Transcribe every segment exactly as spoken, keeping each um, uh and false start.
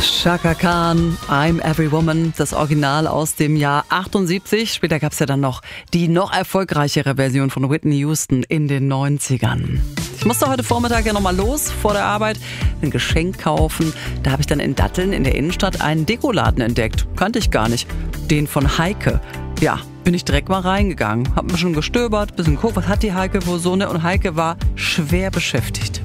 Chaka Khan, I'm Every Woman, das Original aus dem Jahr achtundsiebzig. Später gab es ja dann noch die noch erfolgreichere Version von Whitney Houston in den neunzigern. Ich musste heute Vormittag ja nochmal los vor der Arbeit, ein Geschenk kaufen. Da habe ich dann in Datteln in der Innenstadt einen Dekoladen entdeckt. Kannte ich gar nicht. Den von Heike. Ja, bin ich direkt mal reingegangen. Hab ein bisschen gestöbert, ein bisschen geguckt, was hat die Heike wohl so, ne? Und Heike war schwer beschäftigt.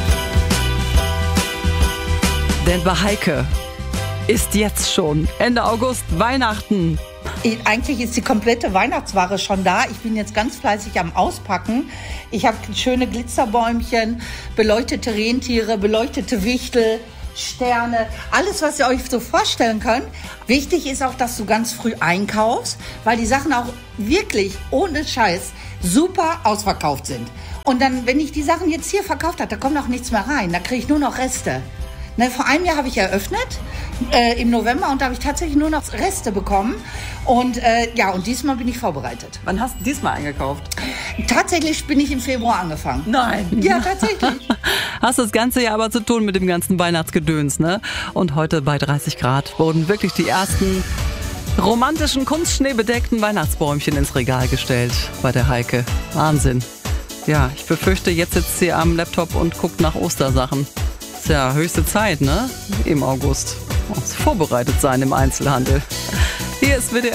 Denn bei Heike ist jetzt schon Ende August Weihnachten. Eigentlich ist die komplette Weihnachtsware schon da. Ich bin jetzt ganz fleißig am Auspacken. Ich habe schöne Glitzerbäumchen, beleuchtete Rentiere, beleuchtete Wichtel, Sterne, alles, was ihr euch so vorstellen könnt. Wichtig ist auch, dass du ganz früh einkaufst, weil die Sachen auch wirklich ohne Scheiß super ausverkauft sind. Und dann, wenn ich die Sachen jetzt hier verkauft habe, da kommt auch nichts mehr rein. Da kriege ich nur noch Reste. Ne, vor einem Jahr habe ich eröffnet, äh, im November, und da habe ich tatsächlich nur noch Reste bekommen. Und äh, ja, und diesmal bin ich vorbereitet. Wann hast du diesmal eingekauft? Tatsächlich bin ich im Februar angefangen. Nein. Ja, tatsächlich. Hast das ganze Jahr aber zu tun mit dem ganzen Weihnachtsgedöns, ne? Und heute bei dreißig Grad wurden wirklich die ersten romantischen, kunstschneebedeckten Weihnachtsbäumchen ins Regal gestellt bei der Heike. Wahnsinn. Ja, ich befürchte, jetzt sitzt sie am Laptop und guckt nach Ostersachen. Ist ja höchste Zeit, ne? Im August. Muss vorbereitet sein im Einzelhandel. Hier ist W D R.